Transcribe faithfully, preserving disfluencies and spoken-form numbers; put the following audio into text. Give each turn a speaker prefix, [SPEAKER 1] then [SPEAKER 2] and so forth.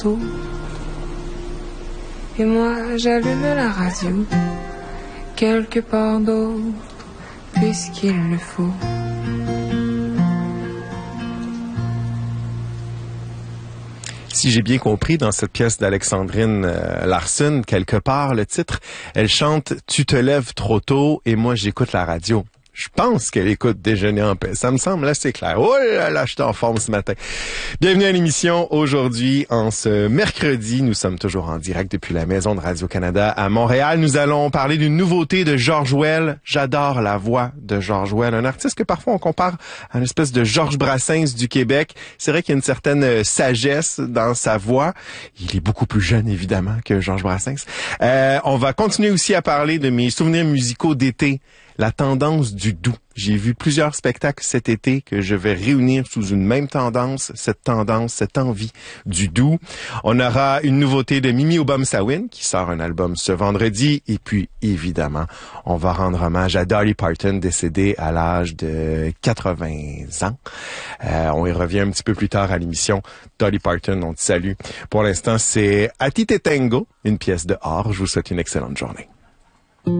[SPEAKER 1] tôt. Et moi j'allume la radio, quelque part d'autre, puisqu'il le faut.
[SPEAKER 2] Si j'ai bien compris, dans cette pièce d'Alexandrine euh, Larsson, quelque part, le titre, elle chante « Tu te lèves trop tôt et moi j'écoute la radio ». Je pense qu'elle écoute Déjeuner en paix. Ça me semble assez clair. Oh là là, je suis en forme ce matin. Bienvenue à l'émission. Aujourd'hui, en ce mercredi, nous sommes toujours en direct depuis la Maison de Radio-Canada à Montréal. Nous allons parler d'une nouveauté de Georges Well. J'adore la voix de Georges Well, un artiste que parfois on compare à une espèce de Georges Brassens du Québec. C'est vrai qu'il y a une certaine sagesse dans sa voix. Il est beaucoup plus jeune, évidemment, que Georges Brassens. Euh, on va continuer aussi à parler de mes souvenirs musicaux d'été. La tendance du doux. J'ai vu plusieurs spectacles cet été que je vais réunir sous une même tendance, cette tendance, cette envie du doux. On aura une nouveauté de Mimi Obama-Sawin qui sort un album ce vendredi. Et puis, évidemment, on va rendre hommage à Dolly Parton, décédée à l'âge de quatre-vingts ans. Euh, on y revient un petit peu plus tard à l'émission. Dolly Parton, on te salue. Pour l'instant, c'est A Ti Te Tengo, une pièce de or. Je vous souhaite une excellente journée.